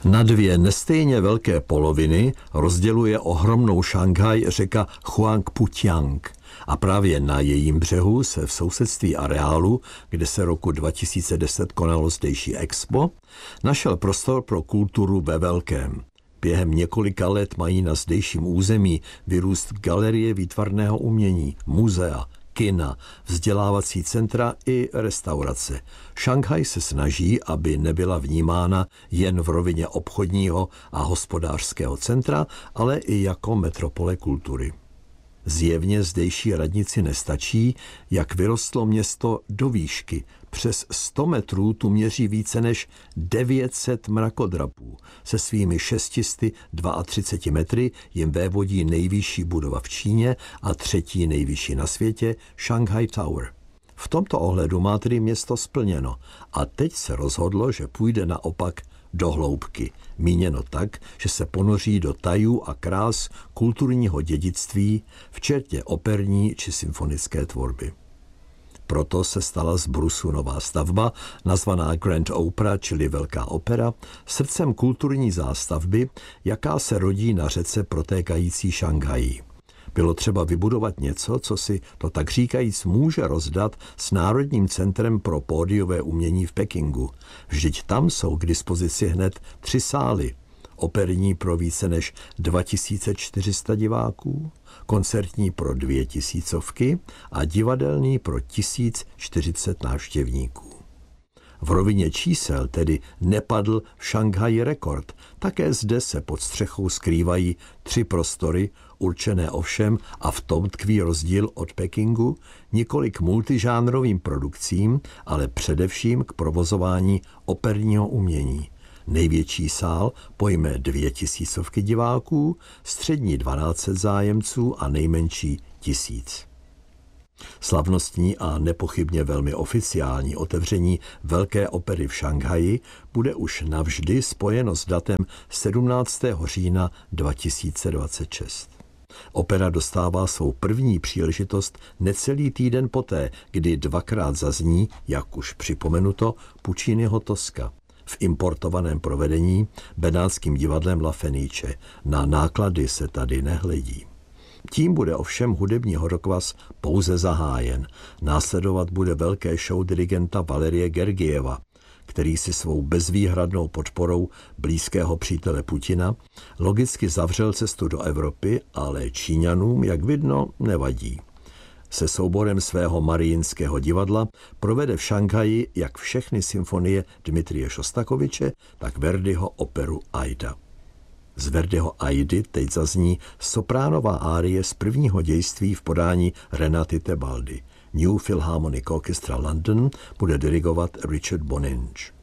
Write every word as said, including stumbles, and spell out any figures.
Na dvě nestejně velké poloviny rozděluje ohromnou Šanghaj řeka Huangpujiang a právě na jejím břehu se v sousedství areálu, kde se roku dva tisíce deset konalo zdejší expo, našel prostor pro kulturu ve velkém. Během několika let mají na zdejším území vyrůst galerie výtvarného umění, muzea, kina, vzdělávací centra i restaurace. Šanghaj se snaží, aby nebyla vnímána jen v rovině obchodního a hospodářského centra, ale i jako metropole kultury. Zjevně zdejší radnici nestačí, jak vyrostlo město do výšky. Přes sto metrů tu měří více než devět set mrakodrapů. Se svými šest set třicet dva metry jim vévodí nejvyšší budova v Číně a třetí nejvyšší na světě Shanghai Tower. V tomto ohledu má tedy město splněno a teď se rozhodlo, že půjde naopak do hloubky. Míněno tak, že se ponoří do tajů a krás kulturního dědictví, včetně operní či symfonické tvorby. Proto se stala z brusu nová stavba, nazvaná Grand Opera, čili Velká opera, srdcem kulturní zástavby, jaká se rodí na řece protékající Šanghají. Bylo třeba vybudovat něco, co si to tak říkajíc může rozdat s Národním centrem pro pódiové umění v Pekingu. Vždyť tam jsou k dispozici hned tři sály. Operní pro více než dva tisíce čtyři sta diváků, koncertní pro dvě tisícovky a divadelní pro tisíc čtyřicet návštěvníků. V rovině čísel tedy nepadl v Šanghaji rekord. Také zde se pod střechou skrývají tři prostory, určené ovšem, a v tom tkví rozdíl od Pekingu, několik multižánrovým produkcím, ale především k provozování operního umění. Největší sál pojme dvě tisícovky diváků, střední dvanáct set zájemců a nejmenší tisíc. Slavnostní a nepochybně velmi oficiální otevření Velké opery v Šanghaji bude už navždy spojeno s datem sedmnáctého října dva tisíce dvacet šest. Opera dostává svou první příležitost necelý týden poté, kdy dvakrát zazní, jak už připomenuto, Pucciniho Tosca v importovaném provedení benátským divadlem La Fenice. Na náklady se tady nehledí. Tím bude ovšem hudební horokvas pouze zahájen. Následovat bude velké show dirigenta Valerie Gergieva, který si svou bezvýhradnou podporou blízkého přítele Putina logicky zavřel cestu do Evropy, ale Číňanům, jak vidno, nevadí. Se souborem svého Mariinského divadla provede v Šanghaji jak všechny symfonie Dmitrije Šostakoviče, tak Verdiho operu Aida. Z Verdiho Aidy teď zazní sopránová árie z prvního dějství v podání Renaty Tebaldi. New Philharmonic Orchestra London bude dirigovat Richard Boninge.